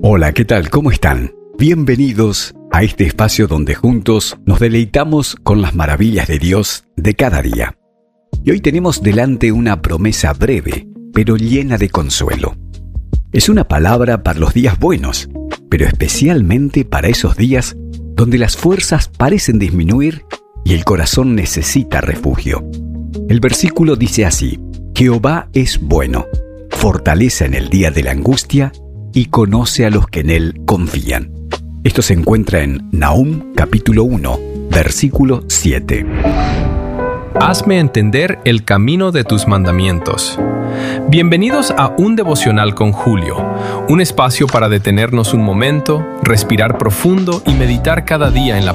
Hola, ¿qué tal? ¿Cómo están? Bienvenidos a este espacio donde juntos nos deleitamos con las maravillas de Dios de cada día. Y hoy tenemos delante una promesa breve, pero llena de consuelo. Es una palabra para los días buenos, pero especialmente para esos días donde las fuerzas parecen disminuir y el corazón necesita refugio. El versículo dice así: Jehová es bueno, fortaleza en el día de la angustia y conoce a los que en él confían. Esto se encuentra en Nahum capítulo 1, versículo 7. Hazme entender el camino de tus mandamientos. Bienvenidos a Un Devocional con Julio, un espacio para detenernos un momento, respirar profundo y meditar cada día en la